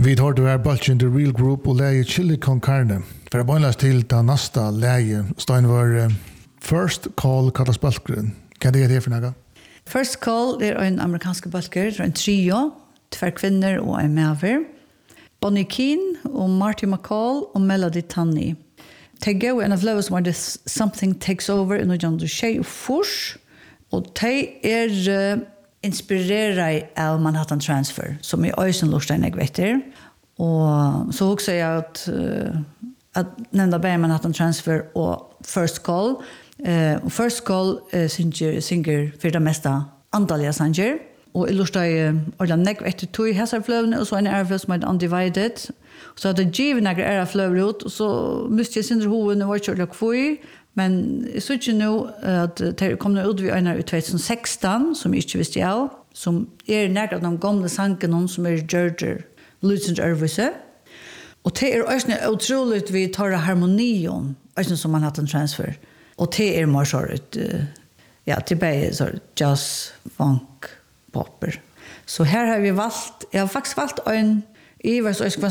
Vi tar det här Bulging The Real Group och läge Chili Con Carne. För att börja till det nästa läge, Stein var First Call kallas Bulgren. Kan det ge för något? First Call är en amerikansk bulker, en trio, 2 kvinnor och en mäver. Bonnie Keane och Marty McCall och Melody Tunney. De går en av flös som det Something Takes Over i någon tjej och fors. Och de är inspirerade av Manhattan Transfer som är Ösenlorstein jag vet det. Och så också jag att nämnda bara Manhattan Transfer och First Call. First Call synger för det mesta andaliga sanger. Och illustrera ordan neck efter två häsar flövne och så en airflow som är undivided. Så att det given några era flöv ut och så måste jag syndra hoven och vart jag kvoi. Men så är det nu att det kommer ut vid en i 2016 som jag inte visste jag. Som är några av de gamla sankerna som är George Lutzen Ervise. Och det är också otroligt vi tar harmonion också som man har en transfer. Och det är mer så ja, tillbaka så jazz, funk, popper. Så här har vi valt, jag har faktiskt valt en Ivers och